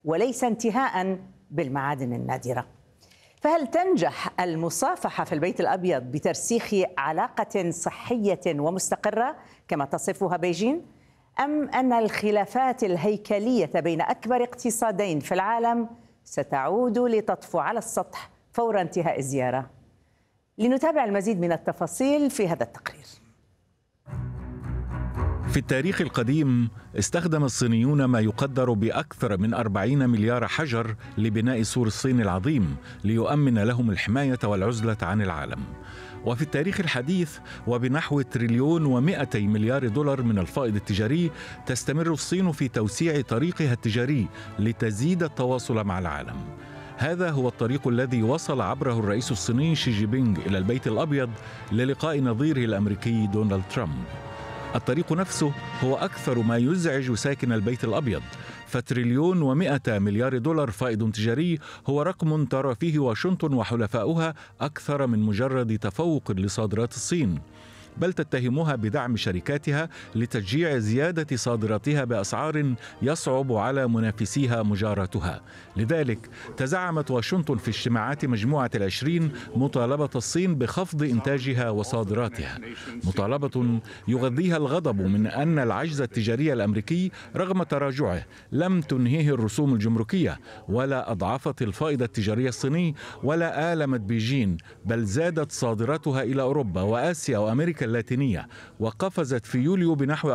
وليس انتهاء بالمعادن النادرة. فهل تنجح المصافحة في البيت الأبيض بترسيخ علاقة صحية ومستقرة كما تصفها بيجين؟ أم أن الخلافات الهيكلية بين أكبر اقتصادين في العالم ستعود لتطفو على السطح فور انتهاء الزيارة؟ لنتابع المزيد من التفاصيل في هذا التقرير. في التاريخ القديم استخدم الصينيون ما يقدر بأكثر من 40 مليار حجر لبناء سور الصين العظيم ليؤمن لهم الحماية والعزلة عن العالم. وفي التاريخ الحديث وبنحو تريليون و200 مليار دولار من الفائض التجاري تستمر الصين في توسيع طريقها التجاري لتزيد التواصل مع العالم. هذا هو الطريق الذي وصل عبره الرئيس الصيني شي جي بينغ إلى البيت الأبيض للقاء نظيره الأمريكي دونالد ترامب. الطريق نفسه هو أكثر ما يزعج ساكن البيت الأبيض، فتريليون و100 مليار دولار فائض تجاري هو رقم ترى فيه واشنطن وحلفاؤها أكثر من مجرد تفوق لصادرات الصين، بل تتهمها بدعم شركاتها لتشجيع زيادة صادراتها بأسعار يصعب على منافسيها مجاراتها. لذلك تزعمت واشنطن في اجتماعات مجموعة ال20 مطالبة الصين بخفض إنتاجها وصادراتها، مطالبة يغذيها الغضب من أن العجز التجاري الأمريكي رغم تراجعه لم تنهيه الرسوم الجمركية ولا أضعفت الفائض التجاري الصيني ولا آلمت بيجين، بل زادت صادراتها إلى أوروبا وآسيا وأمريكا اللاتينية وقفزت في يوليو بنحو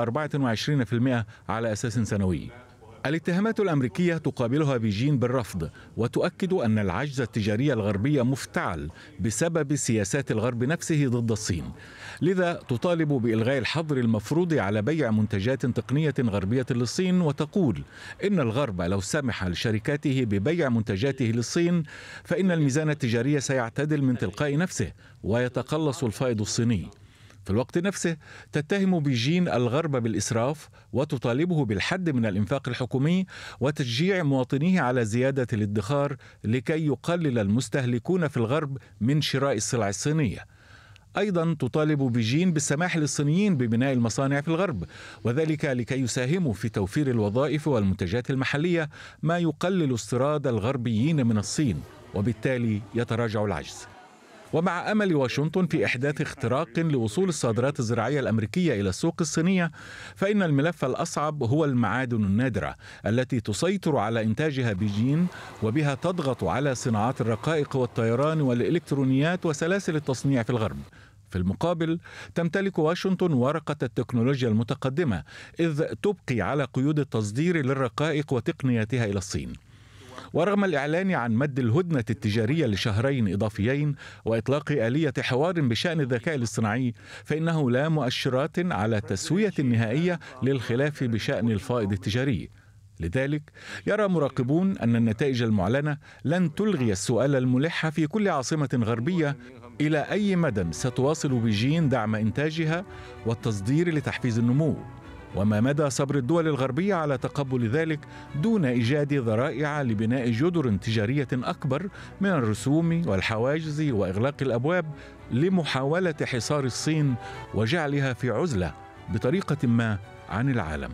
24% على أساس سنوي. الاتهامات الأمريكية تقابلها بيجين بالرفض وتؤكد أن العجز التجاري الغربي مفتعل بسبب سياسات الغرب نفسه ضد الصين، لذا تطالب بإلغاء الحظر المفروض على بيع منتجات تقنية غربية للصين، وتقول إن الغرب لو سمح لشركاته ببيع منتجاته للصين فإن الميزان التجاري سيعتدل من تلقاء نفسه ويتقلص الفائض الصيني. في الوقت نفسه تتهم بيجين الغرب بالإسراف وتطالبه بالحد من الإنفاق الحكومي وتشجيع مواطنيه على زيادة الادخار لكي يقلل المستهلكون في الغرب من شراء السلع الصينية. أيضا تطالب بيجين بالسماح للصينيين ببناء المصانع في الغرب، وذلك لكي يساهموا في توفير الوظائف والمنتجات المحلية، ما يقلل استيراد الغربيين من الصين وبالتالي يتراجع العجز. ومع أمل واشنطن في إحداث اختراق لوصول الصادرات الزراعية الأمريكية إلى السوق الصينية، فإن الملف الأصعب هو المعادن النادرة التي تسيطر على إنتاجها بيجين وبها تضغط على صناعات الرقائق والطيران والإلكترونيات وسلاسل التصنيع في الغرب. في المقابل تمتلك واشنطن ورقة التكنولوجيا المتقدمة، إذ تبقي على قيود التصدير للرقائق وتقنياتها إلى الصين. ورغم الإعلان عن مد الهدنة التجارية لشهرين إضافيين وإطلاق آلية حوار بشأن الذكاء الاصطناعي، فإنه لا مؤشرات على تسوية نهائية للخلاف بشأن الفائض التجاري. لذلك يرى مراقبون أن النتائج المعلنة لن تلغي السؤال الملح في كل عاصمة غربية: إلى أي مدى ستواصل بيجين دعم إنتاجها والتصدير لتحفيز النمو؟ وما مدى صبر الدول الغربية على تقبل ذلك دون إيجاد ذرائع لبناء جدر تجارية أكبر من الرسوم والحواجز وإغلاق الأبواب لمحاولة حصار الصين وجعلها في عزلة بطريقة ما عن العالم.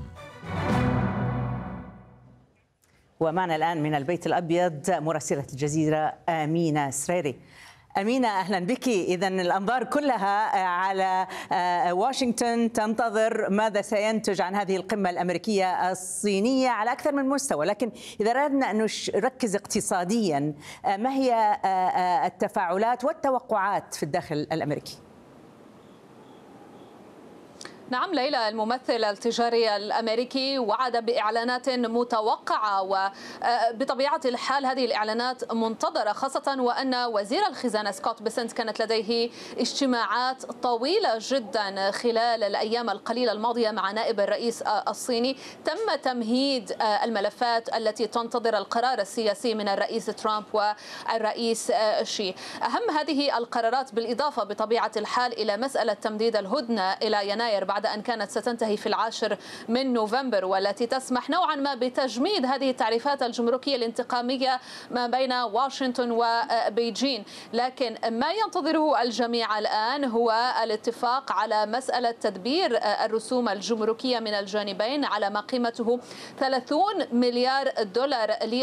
ومعنا الآن من البيت الأبيض مراسلة الجزيرة أمينة سريري. أمينة، أهلا بك. إذن الأنظار كلها على واشنطن تنتظر ماذا سينتج عن هذه القمة الأمريكية الصينية على أكثر من مستوى، لكن إذا أردنا أن نركز اقتصاديا، ما هي التفاعلات والتوقعات في الداخل الأمريكي؟ نعم ليلى، الممثل التجاري الأمريكي وعد بإعلانات متوقعة، وبطبيعة الحال هذه الإعلانات منتظرة، خاصة وأن وزير الخزانة سكوت بيسنت كانت لديه اجتماعات طويلة جدا خلال الأيام القليلة الماضية مع نائب الرئيس الصيني. تم تمهيد الملفات التي تنتظر القرار السياسي من الرئيس ترامب والرئيس شي. أهم هذه القرارات بالإضافة بطبيعة الحال إلى مسألة تمديد الهدنة إلى يناير بعد أن كانت ستنتهي في 10 من نوفمبر، والتي تسمح نوعا ما بتجميد هذه التعريفات الجمركية الانتقامية ما بين واشنطن وبيجين. لكن ما ينتظره الجميع الآن هو الاتفاق على مسألة تدبير الرسوم الجمركية من الجانبين على ما قيمته 30 مليار دولار